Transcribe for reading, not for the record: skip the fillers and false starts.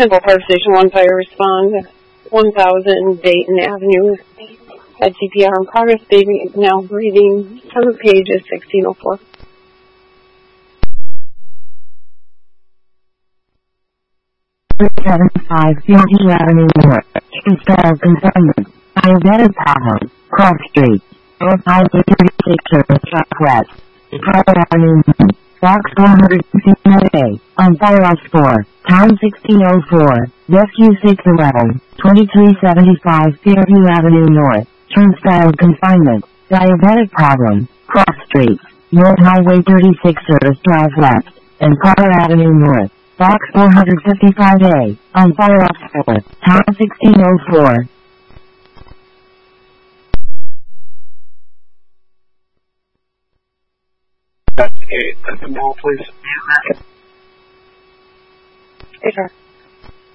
Temple Fire Station 1 fire respond. 1000 Dayton Avenue at CPR in progress. Baby is now breathing. Summer page is 1604. 75 Field Avenue North. Install consignment. Diabetic problem. Cross Street. North Highway 36 Service Southwest. Private Avenue. Box 450A. On Firehouse 4. Town 1604. Rescue 611. 2375 Fairview Avenue North. Turnstile confinement. Diabetic problem. Cross Street. North Highway 36 Service Drive West. And Private Avenue North. Box 455A. On Firehouse 4. Town 1604. That's the mall, please. Hey, sir.